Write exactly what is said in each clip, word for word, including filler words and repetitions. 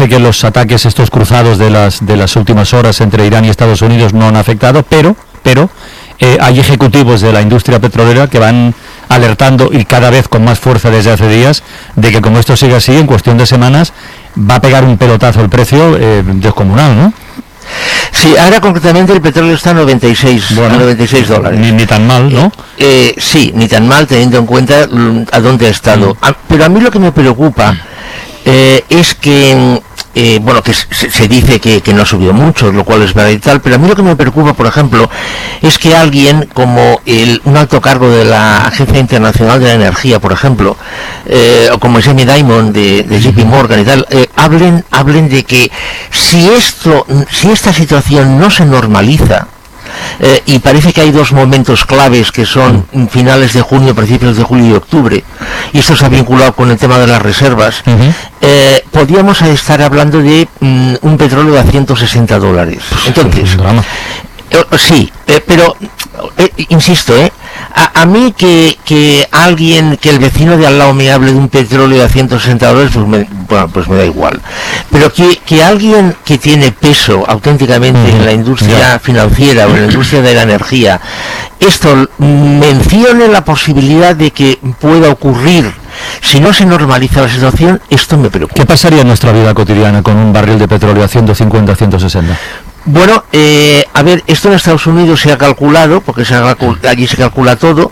parece que los ataques estos cruzados de las de las últimas horas entre Irán y Estados Unidos no han afectado, pero, pero eh, hay ejecutivos de la industria petrolera que van alertando, y cada vez con más fuerza desde hace días, de que como esto sigue así, en cuestión de semanas va a pegar un pelotazo el precio eh, descomunal, ¿no? Sí, ahora concretamente el petróleo está a noventa y seis, bueno, a noventa y seis dólares. Ni, ni tan mal, ¿no? Eh, eh, sí, ni tan mal, teniendo en cuenta a dónde ha estado. Mm. A, pero a mí lo que me preocupa eh, es que, eh, bueno, que se, se dice que, que no ha subido mucho, lo cual es verdad y tal, pero a mí lo que me preocupa, por ejemplo, es que alguien como el, un alto cargo de la Agencia Internacional de la Energía, por ejemplo, eh, o como Jamie Dimon de, de J P Morgan y tal, eh, hablen, hablen de que si esto, si esta situación no se normaliza, Eh, y parece que hay dos momentos claves que son finales de junio, principios de julio y octubre, y esto se ha vinculado con el tema de las reservas. Uh-huh. eh, podríamos estar hablando de um, un petróleo a ciento sesenta dólares. Entonces, eh, sí, eh, pero eh, insisto, eh, a, a mí que, que alguien, que el vecino de al lado me hable de un petróleo a ciento sesenta dólares, pues me, bueno, pues me da igual. Pero que, que alguien que tiene peso auténticamente mm, en la industria yeah. financiera o en la industria de la energía, esto mencione la posibilidad de que pueda ocurrir si no se normaliza la situación, esto me preocupa. ¿Qué pasaría en nuestra vida cotidiana con un barril de petróleo a ciento cincuenta, a ciento sesenta? Bueno, eh, a ver, esto en Estados Unidos se ha calculado, porque se ha, allí se calcula todo.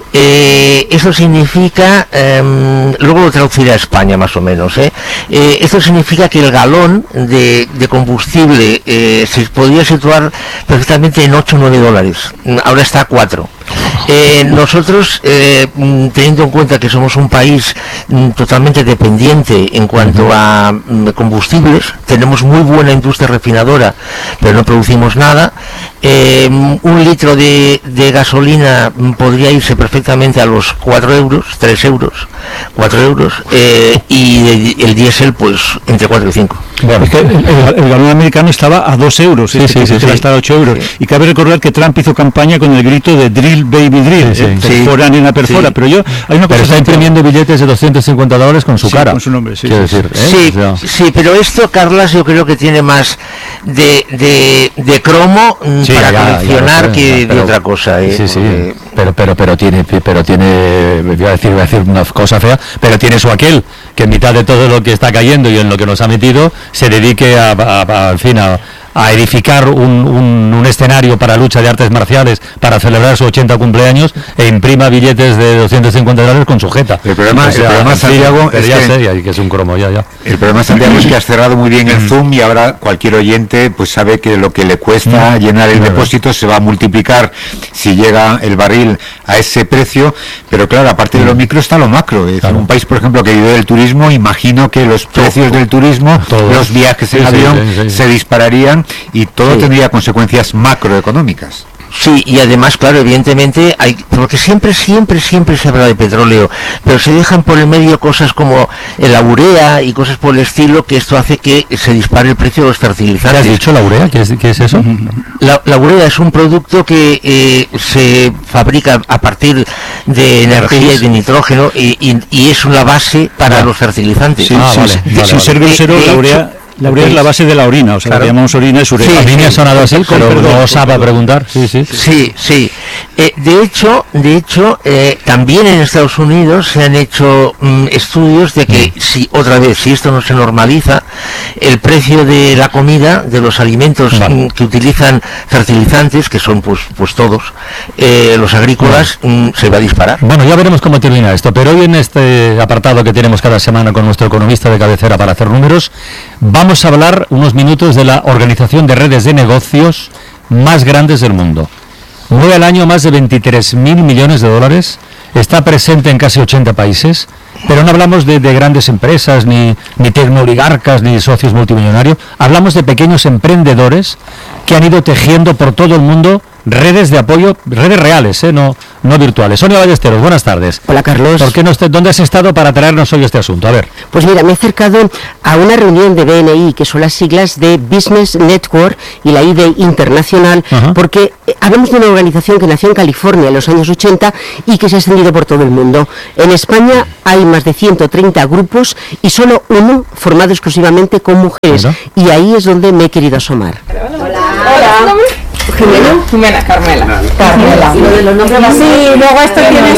Eh, eso significa, eh, luego lo traduciré a España más o menos, ¿eh? Eh, esto significa que el galón de, de combustible eh, se podría situar perfectamente en ocho o nueve dólares, ahora está a cuatro. Eh, nosotros, eh, teniendo en cuenta que somos un país mm, totalmente dependiente en cuanto uh-huh. a mm, combustibles, tenemos muy buena industria refinadora, pero no producimos nada. Eh, un litro de, de gasolina podría irse perfectamente a los cuatro euros, tres euros, cuatro euros, eh, y el, el diésel pues entre cuatro y cinco. Bueno, es que el, el, el galón americano estaba a dos euros, sí, este, sí, sí, sí, hasta ocho euros. Sí. Y cabe recordar que Trump hizo campaña con el grito de drill baby drill, sí, eh, sí. perfora nena perfora, sí. pero yo hay una cosa. Pero está imprimiendo billetes de doscientos cincuenta dólares con su sí, cara. Con su nombre, sí. Quiero sí, decir, sí, ¿eh? sí, o sea. sí, pero esto, Carlas, yo creo que tiene más de, de, de cromo sí, para ya, coleccionar ya que pero, de otra cosa. ¿eh? Sí, sí, porque... pero, pero, pero tiene, pero tiene, voy a decir, voy a decir una cosa fea, pero tiene su aquel, que en mitad de todo lo que está cayendo y en lo que nos ha metido, se dedique a, a, a al fin, a, a edificar un, un, un escenario para lucha de artes marciales para celebrar su ochenta cumpleaños e imprima billetes de doscientos cincuenta dólares con sujeta. El problema, o sea, el problema Santiago, es ya que, seria, y que es un cromo ya, ya. El problema, Santiago, es que has cerrado muy bien el Zoom y ahora cualquier oyente pues sabe que lo que le cuesta mm. llenar el depósito se va a multiplicar si llega el barril a ese precio, pero claro, aparte de lo micro está lo macro. Es claro. Un país, por ejemplo, que vive del turismo, imagino que los precios del turismo, todo. los viajes en sí, avión sí, sí, sí. se dispararían y todo sí. tendría consecuencias macroeconómicas. Sí, y además, claro, evidentemente, hay, porque siempre, siempre, siempre se habla de petróleo, pero se dejan por el medio cosas como la urea y cosas por el estilo, que esto hace que se dispare el precio de los fertilizantes. ¿Qué has dicho, la urea? ¿Qué es, qué es eso? La, la urea es un producto que eh, se fabrica a partir de energía y de nitrógeno y, y, y es una base para ah. los fertilizantes. Sí, ah, sí, vale, sí, vale, sin vale. ser grosero, la urea... La urea es la base de la orina, o sea, claro. la llamamos orina es urea. Sí, a mí me ha sonado así, pero no osaba preguntar. Sí, sí. Sí, sí. Eh, de hecho, de hecho, eh, también en Estados Unidos se han hecho mm, estudios de que si otra vez, si esto no se normaliza, el precio de la comida, de los alimentos vale. mm, que utilizan fertilizantes, que son pues, pues todos eh, los agrícolas, mm, se va a disparar. Bueno, ya veremos cómo termina esto, pero hoy en este apartado que tenemos cada semana con nuestro economista de cabecera para hacer números, vamos Vamos a hablar unos minutos de la organización de redes de negocios más grandes del mundo. Mueve al año más de veintitrés mil millones de dólares, está presente en casi ochenta países, pero no hablamos de, de grandes empresas, ni, ni tecnooligarcas, ni socios multimillonarios. Hablamos de pequeños emprendedores que han ido tejiendo por todo el mundo redes de apoyo, redes reales, ¿eh? no, no virtuales. Sonia Ballesteros, buenas tardes. Hola, Carlos. ¿Por qué no esté, ¿Dónde has estado para traernos hoy este asunto? A ver. Pues mira, me he acercado a una reunión de B N I, que son las siglas de Business Network y la I D Internacional, uh-huh. porque hablamos de una organización que nació en California en los años ochenta y que se ha extendido por todo el mundo. En España hay más de ciento treinta grupos y solo uno formado exclusivamente con mujeres. ¿No? Y ahí es donde me he querido asomar. Hola. Hola. Jimena. Jimena, Carmela. Carmela. Sí, luego esto tiene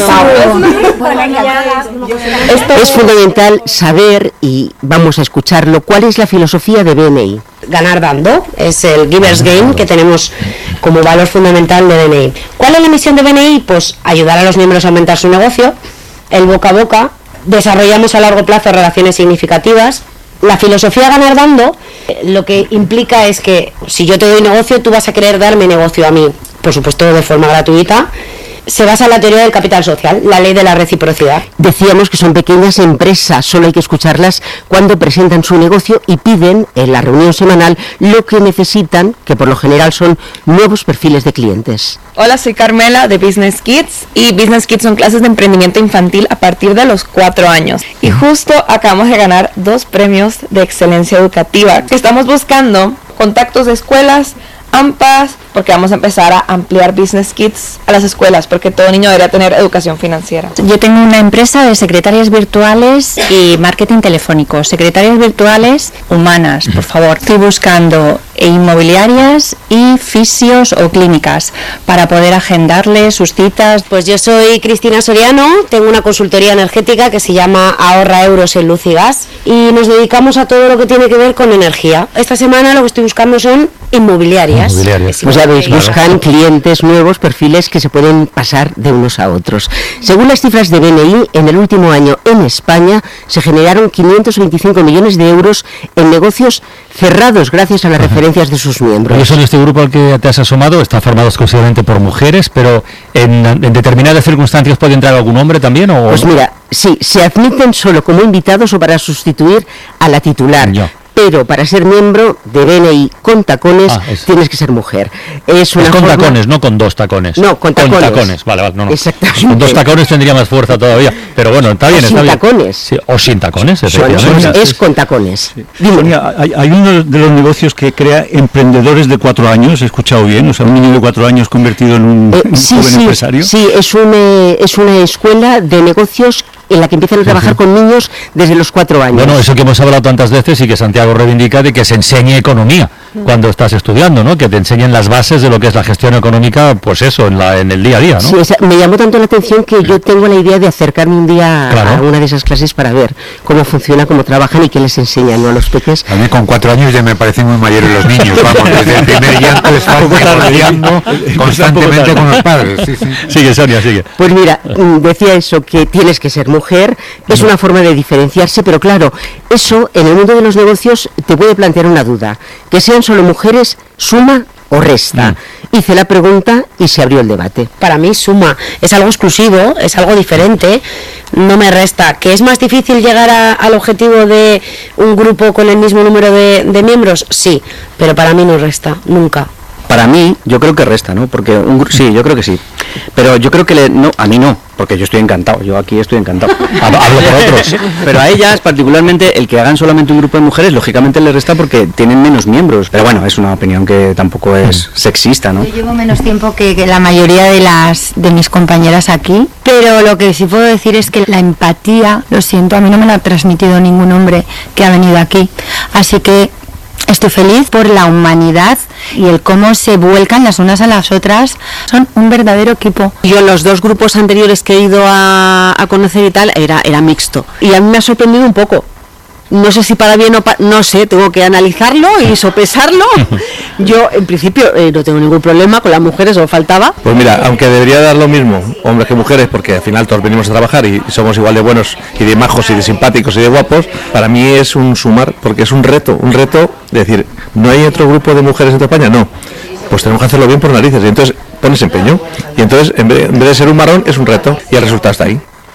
su... Es fundamental saber, y vamos a escucharlo, cuál es la filosofía de B N I. Ganar dando, es el Givers Gain que tenemos como valor fundamental de B N I. ¿Cuál es la misión de B N I? Pues ayudar a los miembros a aumentar su negocio, el boca a boca, desarrollamos a largo plazo relaciones significativas. La filosofía ganar dando lo que implica es que si yo te doy negocio, tú vas a querer darme negocio a mí, por supuesto de forma gratuita. Se basa en la teoría del capital social, la ley de la reciprocidad. Decíamos que son pequeñas empresas, solo hay que escucharlas cuando presentan su negocio y piden en la reunión semanal lo que necesitan, que por lo general son nuevos perfiles de clientes. Hola, soy Carmela de Business Kids y Business Kids son clases de emprendimiento infantil a partir de los cuatro años. Y justo acabamos de ganar dos premios de excelencia educativa. Estamos buscando contactos de escuelas, A M P A S, porque vamos a empezar a ampliar Business Kids a las escuelas, porque todo niño debería tener educación financiera. Yo tengo una empresa de secretarias virtuales y marketing telefónico. Secretarias virtuales humanas, por favor. Estoy buscando inmobiliarias y fisios o clínicas para poder agendarles sus citas. Pues yo soy Cristina Soriano, tengo una consultoría energética que se llama Ahorra Euros en Luz y Gas y nos dedicamos a todo lo que tiene que ver con energía. Esta semana lo que estoy buscando son inmobiliarias. Inmobiliarias. Pues ya veis, buscan clientes nuevos, perfiles que se pueden pasar de unos a otros. Según las cifras de B N I, en el último año en España se generaron quinientos veinticinco millones de euros en negocios cerrados gracias a las referencias de sus miembros. ¿Y eso en este grupo al que te has asomado está formado exclusivamente por mujeres, pero en, en determinadas circunstancias puede entrar algún hombre también? ¿O pues mira, sí, se admiten solo como invitados o para sustituir a la titular. No. Pero para ser miembro de B N I con tacones ah, tienes que ser mujer. Es, una es con forma... tacones, no con dos tacones. No, con tacones. Con tacones, vale, vale, no, no. Exactamente. Con dos tacones tendría más fuerza todavía. Pero bueno, está o bien, sin está tacones. bien. Sí, o sin tacones, son, son, es con tacones. Sí. Sonia, hay, hay uno de los negocios que crea emprendedores de cuatro años, he escuchado bien, o sea, un niño de cuatro años convertido en un, eh, un sí, joven sí, empresario. Sí, es una, es una escuela de negocios en la que empiezan a trabajar uh-huh. con niños desde los cuatro años. Bueno, eso que hemos hablado tantas veces y que Santiago reivindica de que se enseñe economía uh-huh. cuando estás estudiando, ¿no? Que te enseñen las bases de lo que es la gestión económica, pues eso, en, la, en el día a día, ¿no? Sí, o sea, me llamó tanto la atención que yo tengo la idea de acercarme un día claro. a una de esas clases para ver cómo funciona, cómo trabajan y qué les enseñan, ¿no? A los peques. A mí con cuatro años ya me parecen muy mayores los niños, vamos, desde el primer llanto les falta lidiando constantemente con los padres. Sí, sí. Sigue, Sonia, sigue. Pues mira, decía eso, que tienes que ser mujer, es una forma de diferenciarse, pero claro, eso en el mundo de los negocios te puede plantear una duda. Que sean solo mujeres, ¿suma o resta? Mm. Hice la pregunta y se abrió el debate. Para mí suma, es algo exclusivo, es algo diferente, no me resta. ¿Que es más difícil llegar a, al objetivo de un grupo con el mismo número de, de miembros? Sí, pero para mí no resta, nunca. Para mí, yo creo que resta, ¿no? Porque un, sí, yo creo que sí. Pero yo creo que le, no, a mí no, porque yo estoy encantado, yo aquí estoy encantado. Hablo por otros. Pero a ellas, particularmente, el que hagan solamente un grupo de mujeres, lógicamente les resta porque tienen menos miembros. Pero bueno, es una opinión que tampoco es sexista, ¿no? Yo llevo menos tiempo que, que la mayoría de las de mis compañeras aquí, pero lo que sí puedo decir es que la empatía, lo siento, a mí no me la ha transmitido ningún hombre que ha venido aquí. Así que estoy feliz por la humanidad y el cómo se vuelcan las unas a las otras. Son un verdadero equipo. Yo en los dos grupos anteriores que he ido a, a conocer y tal, era, era mixto. Y a mí me ha sorprendido un poco. No sé si para bien o para... No sé, tengo que analizarlo y sopesarlo. Yo, en principio, eh, no tengo ningún problema con las mujeres, o faltaba. Pues mira, aunque debería dar lo mismo hombres que mujeres, porque al final todos venimos a trabajar y somos igual de buenos y de majos y de simpáticos y de guapos, para mí es un sumar, porque es un reto, un reto de decir, ¿no hay otro grupo de mujeres en toda España? No. Pues tenemos que hacerlo bien por narices, y entonces pones empeño. Y entonces, en vez, en vez de ser un marrón, es un reto, y el resultado está ahí.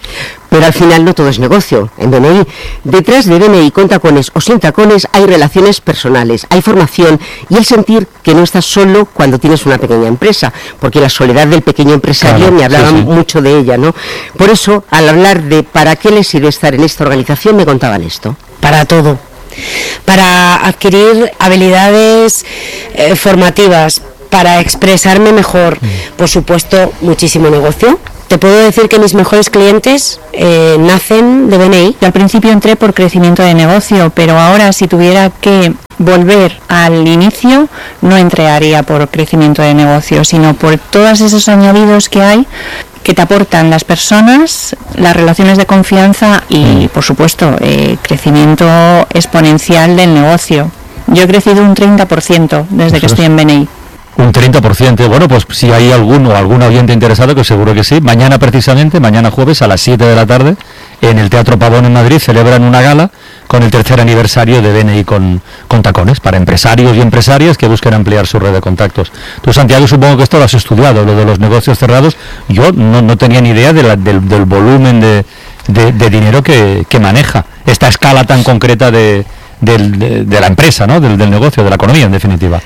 Pero al final no todo es negocio. En B N I, detrás de B N I con tacones o sin tacones, hay relaciones personales, hay formación y el sentir que no estás solo cuando tienes una pequeña empresa, porque la soledad del pequeño empresario, claro, me hablaban sí, sí. mucho de ella, ¿no? Por eso, al hablar de para qué les sirve estar en esta organización, me contaban esto. Para todo. Para adquirir habilidades eh, formativas, para expresarme mejor, mm. por supuesto, muchísimo negocio. Te puedo decir que mis mejores clientes eh, nacen de B N I. Yo al principio entré por crecimiento de negocio, pero ahora si tuviera que volver al inicio, no entraría por crecimiento de negocio, sino por todos esos añadidos que hay que te aportan las personas, las relaciones de confianza y, por supuesto, eh, crecimiento exponencial del negocio. Yo he crecido un treinta por ciento desde que estoy en B N I. Un treinta por ciento. Bueno, pues si hay alguno, algún oyente interesado, que seguro que sí, mañana precisamente, mañana jueves a las siete de la tarde, en el Teatro Pavón en Madrid, celebran una gala con el tercer aniversario de B N I con, con tacones, para empresarios y empresarias que busquen ampliar su red de contactos. Tú, Santiago, supongo que esto lo has estudiado, lo de los negocios cerrados. Yo no, no tenía ni idea de la, del, del volumen de, de, de dinero que, que maneja esta escala tan concreta de, de, de, de la empresa, ¿no? Del, del negocio, de la economía, en definitiva.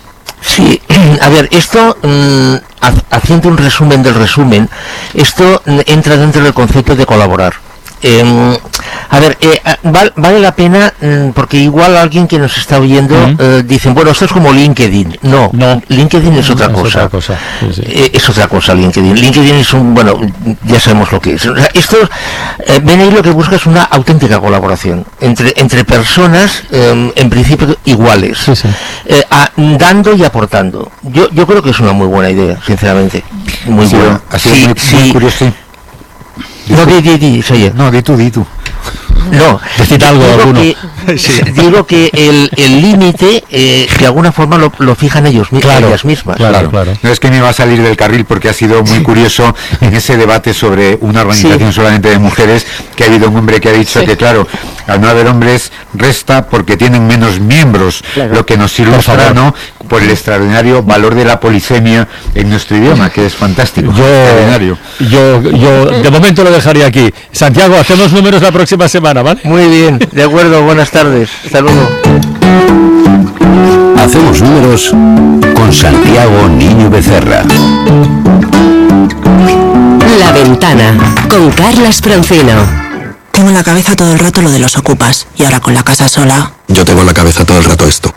Sí, a ver, esto, mmm, haciendo un resumen del resumen, esto entra dentro del concepto de colaborar. Eh, a ver, eh, val, vale la pena, mm, porque igual alguien que nos está oyendo uh-huh. eh, dicen, bueno, esto es como LinkedIn. No, no. LinkedIn es otra no, cosa. Es otra cosa, sí, sí. Eh, es otra cosa LinkedIn. LinkedIn es un, bueno, ya sabemos lo que es. O sea, esto, eh, ven ahí, lo que busca es una auténtica colaboración entre entre personas, eh, en principio iguales, sí, sí. Eh, a, dando y aportando. Yo yo creo que es una muy buena idea, sinceramente. Muy sí, buena. Así sí, muy, sí. muy curioso. No, di, di, di, oye. No, di tú, di tú. No, decir algo digo alguno. Que, sí. Digo que el el límite eh, de alguna forma lo, lo fijan ellos, claro, ellas mismas. Claro, claro, claro. No es que me va a salir del carril porque ha sido muy curioso en ese debate sobre una organización sí. solamente de mujeres, que ha habido un hombre que ha dicho sí. que claro, al no haber hombres resta porque tienen menos miembros, claro. lo que nos ilustra, ¿no?, por el extraordinario valor de la polisemia en nuestro idioma, que es fantástico. Yo, extraordinario. Yo, yo de momento lo dejaría aquí. Santiago, hacemos números la próxima semana, ¿vale? Muy bien, de acuerdo, buenas tardes. Hasta luego. Hacemos números con Santiago Niño Becerra. La Ventana, con Carlas Francino. Tengo en la cabeza todo el rato lo de los ocupas, y ahora con la casa sola. Yo tengo en la cabeza todo el rato esto.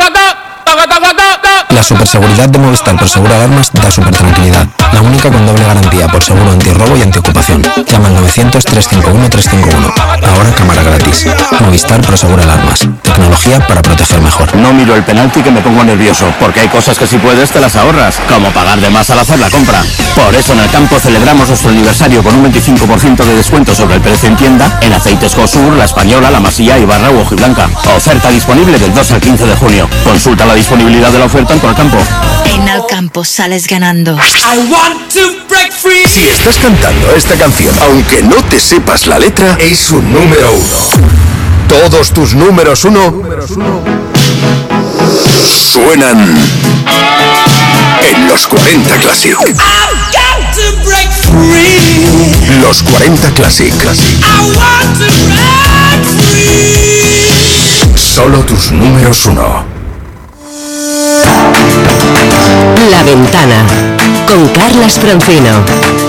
La superseguridad de Movistar por Seguro Alarmas da super tranquilidad. La única con doble garantía por seguro antirrobo y antiocupación. Llama al novecientos, trescientos cincuenta y uno, trescientos cincuenta y uno. Ahora cámara gratis. Movistar por Seguro Alarmas. Tecnología para proteger mejor. No miro el penalti que me pongo nervioso, porque hay cosas que si puedes te las ahorras, como pagar de más al hacer la compra. Por eso en el campo celebramos nuestro aniversario con un veinticinco por ciento de descuento sobre el precio en tienda en aceites Josur, La Española, La Masía, Ibarra u Hojiblanca. Oferta disponible del dos al quince de junio. Consulta la disponibilidad de la oferta en Alcampo. En Alcampo sales ganando. Si estás cantando esta canción, aunque no te sepas la letra, es un número uno. Todos tus números uno, números uno suenan en los cuarenta Classic. Los cuarenta Classic. Solo tus números uno. La Ventana, con Carlas Francino.